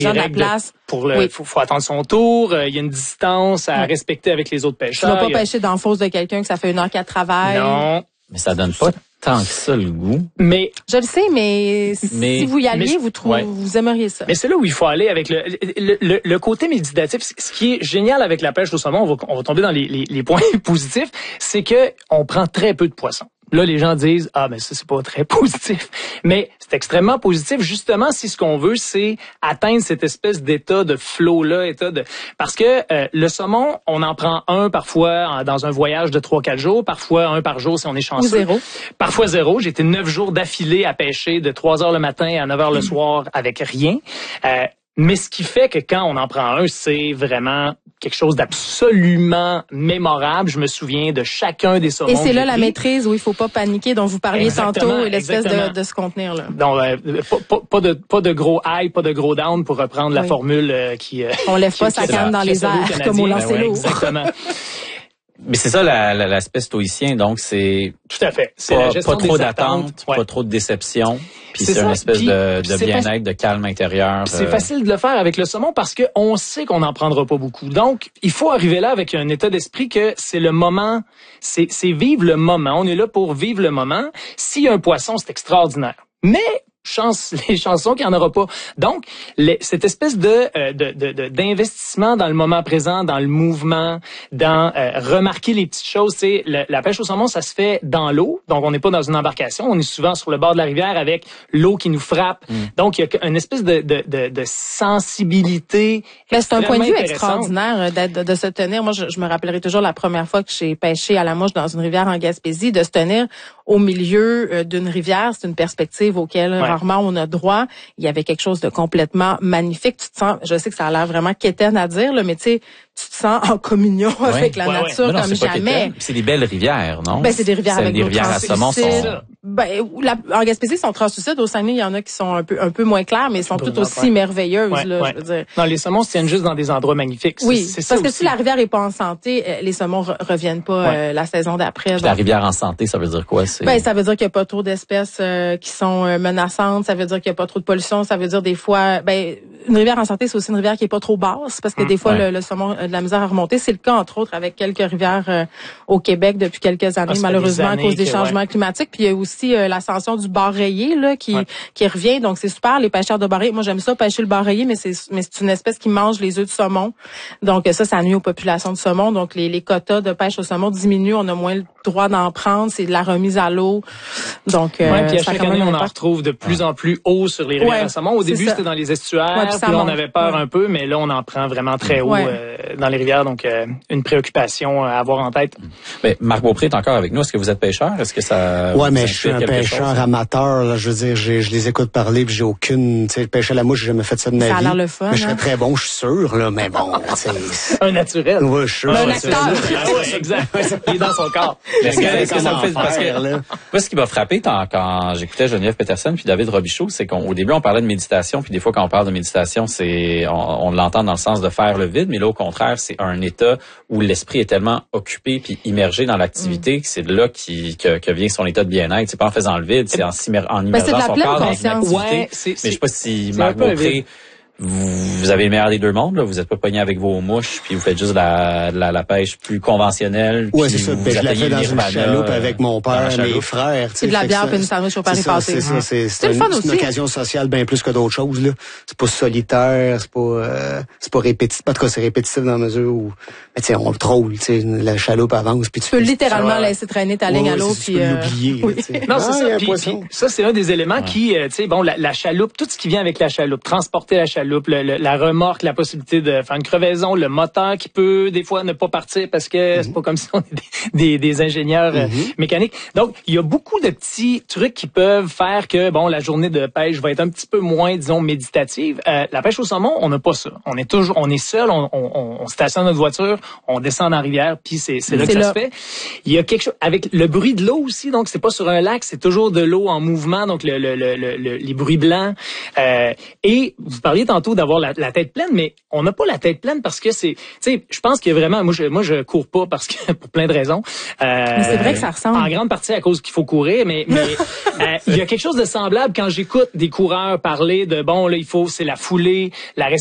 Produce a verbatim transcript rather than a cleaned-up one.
gens de la place. Pour le, oui. faut, faut attendre son tour. Il y a une distance à oui. respecter avec les autres pêcheurs. Tu vas pas a... pêcher dans la fosse de quelqu'un que ça fait une heure qu'elle travaille. Non. Mais ça donne pas tant que ça le goût. Mais je le sais, mais, mais si vous y alliez, vous trouvez, ouais. vous aimeriez ça. Mais c'est là où il faut aller avec le le, le, le côté méditatif. Ce qui est génial avec la pêche au saumon, on va, on va tomber dans les, les, les points positifs, c'est que on prend très peu de poissons. Là, les gens disent « Ah, mais ça, c'est pas très positif. » Mais c'est extrêmement positif, justement, si ce qu'on veut, c'est atteindre cette espèce d'état de flow-là, état de... Parce que euh, le saumon, on en prend un parfois dans un voyage de trois quatre jours, parfois un par jour si on est chanceux. Ou zéro. Parfois zéro. J'ai été neuf jours d'affilée à pêcher de trois heures le matin à neuf heures le soir avec rien. Euh, mais ce qui fait que quand on en prend un, c'est vraiment quelque chose d'absolument mémorable. Je me souviens de chacun des saumons. Et c'est là la maîtrise où il faut pas paniquer, dont vous parliez exactement, tantôt, et l'espèce de, de se contenir là. Donc, euh, pas, pas, pas de pas de gros high, pas de gros down pour reprendre oui. la formule euh, qui. Euh, on lève qui, pas sa canne dans les airs comme au lancer l'eau. Exactement. Mais c'est ça la, la, l'aspect stoïcien, donc c'est tout à fait. C'est pas, la gestion pas trop des d'attente, ouais. pas trop de déception, puis c'est, c'est une espèce puis, de, puis de bien-être, facile. de calme intérieur. C'est euh... facile de le faire avec le saumon parce que on sait qu'on n'en prendra pas beaucoup. Donc, il faut arriver là avec un état d'esprit que c'est le moment, c'est, c'est vivre le moment. On est là pour vivre le moment. S'il y a un poisson, c'est extraordinaire. Mais chance, les chansons qu'il n'y en aura pas. Donc, les, cette espèce de, euh, de, de, de d'investissement dans le moment présent, dans le mouvement, dans euh, remarquer les petites choses. C'est le, la pêche au saumon, ça se fait dans l'eau. Donc, on n'est pas dans une embarcation. On est souvent sur le bord de la rivière avec l'eau qui nous frappe. Mm. Donc, il y a une espèce de, de, de, de sensibilité. Mais c'est un point de vue extraordinaire de, de, de se tenir. Moi, je, je me rappellerai toujours la première fois que j'ai pêché à la mouche dans une rivière en Gaspésie, de se tenir au milieu d'une rivière. C'est une perspective auquel ouais. rarement on a droit. Il y avait quelque chose de complètement magnifique. Tu te sens, je sais que ça a l'air vraiment quétaine à dire, là, mais tu sais, tu te sens en communion ouais. avec la ouais, nature ouais. non, comme jamais. C'est des belles rivières, non? Ben, c'est des rivières c'est avec des rivières à saumon. Sont... Ben, la, en Gaspésie, ils sont translucides. Au Saguenay, il y en a qui sont un peu, un peu moins clairs, mais ils sont toutes aussi ouais. merveilleuses, ouais, là, ouais. je veux dire. Non, les saumons se tiennent juste dans des endroits magnifiques. Oui, c'est, c'est parce ça que aussi. si la rivière est pas en santé, les saumons re- reviennent pas ouais. euh, la saison d'après. Donc... La rivière en santé, ça veut dire quoi? C'est... Ben, ça veut dire qu'il y a pas trop d'espèces euh, qui sont euh, menaçantes. Ça veut dire qu'il y a pas trop de pollution. Ça veut dire des fois, ben, une rivière en santé, c'est aussi une rivière qui est pas trop basse, parce que mmh, des fois, ouais. le, le saumon a de la misère à remonter. C'est le cas, entre autres, avec quelques rivières euh, au Québec depuis quelques années, ah, malheureusement, années à cause des que, changements ouais. climatiques. Puis il y a aussi euh, l'ascension du bar rayé, là, qui, ouais. qui revient. Donc, c'est super, les pêcheurs de bar rayé. Moi, j'aime ça, pêcher le bar rayé, mais c'est, mais c'est une espèce qui mange les œufs de saumon. Donc, ça, ça nuit aux populations de saumon. Donc, les, les quotas de pêche au saumon diminuent. On a moins le droit d'en prendre. C'est de la remise à l'eau. Donc, euh, ouais, puis à chaque année, on en retrouve de plus en plus haut sur les rivières ouais, à saumon. Au début, ça. C'était dans les estuaires. Ouais, puis puis là, on avait peur ouais. un peu, mais là, on en prend vraiment très haut ouais. euh, dans les rivières. Donc, euh, une préoccupation à avoir en tête. Mais Marc Beaupré est encore avec nous. Est-ce que vous êtes pêcheur? Est-ce que ça... Ouais, mais je suis un pêcheur chose? amateur. Là, je veux dire, j'ai, je les écoute parler, puis j'ai aucune... Tu sais, pêcher à la mouche, j'ai jamais fait ça de ma ça vie. Ça a l'air le fun. Mais je serais hein? très bon, je suis sûr, là. Mais bon, c'est... un naturel. Ouais, je suis sûr. Un acteur. Ah ouais, exact. Il est dans son corps. Mais est-ce que, est-ce que ça me fait... Parce que, là. Moi, ce qui m'a frappé quand, quand j'écoutais Geneviève Peterson puis David Robichaud, c'est qu'au début, on parlait de méditation, puis des fois, quand on parle de méditation, c'est on, on l'entend dans le sens de faire le vide, mais là, au contraire, c'est un état où l'esprit est tellement occupé puis immergé dans l'activité mm. que c'est de là qui, que, que vient son état de bien-être. C'est pas en faisant le vide, c'est en, en immergeant son corps dans une activité. Ouais, c'est, c'est, mais je sais pas si Marc Beaupré... Vous, vous avez le meilleur des deux mondes, là. Vous êtes pas pogné avec vos mouches, puis vous faites juste la, la, la pêche plus conventionnelle. Ouais, c'est ça. Ben, je l'ai fait dans une chaloupe avec mon père, mes frères. C'est de la bière puis une sandwich au Paris passé. C'est ça, c'est, c'est, c'est, une, c'est une occasion sociale bien plus que d'autres choses, là. C'est pas solitaire, c'est pas, euh, c'est pas répétitif. En tout cas, c'est répétitif dans la mesure où, mais tu sais, on le troll, tu sais, la chaloupe avance, puis tu, tu peux littéralement laisser traîner ta ligne à l'eau, puis tu peux l'oublier. Non, c'est ça. Puis ça, c'est un des éléments qui, tu sais, bon, la chaloupe, tout ce qui vient avec la chaloupe, transporter la chaloupe, Le, le, la remorque, la possibilité de faire une crevaison, le moteur qui peut des fois ne pas partir parce que mm-hmm. c'est pas comme si on est des, des, des ingénieurs mm-hmm. euh, mécaniques. Donc, il y a beaucoup de petits trucs qui peuvent faire que, bon, la journée de pêche va être un petit peu moins, disons, méditative. Euh, la pêche au saumon, on n'a pas ça. On est toujours, on est seul, on, on, on stationne notre voiture, on descend dans la rivière, puis c'est, c'est là c'est que là. ça se fait. Il y a quelque chose, avec le bruit de l'eau aussi, donc c'est pas sur un lac, c'est toujours de l'eau en mouvement, donc le, le, le, le, les bruits blancs. Euh, et vous parliez tantôt tantôt d'avoir la, la tête pleine, mais on n'a pas la tête pleine parce que c'est, tu sais, je pense qu'il y a vraiment, moi je, moi je cours pas parce que pour plein de raisons. Euh, mais c'est vrai que ça ressemble. En grande partie à cause qu'il faut courir, mais mais euh, il y a quelque chose de semblable quand j'écoute des coureurs parler de bon là il faut c'est la foulée, la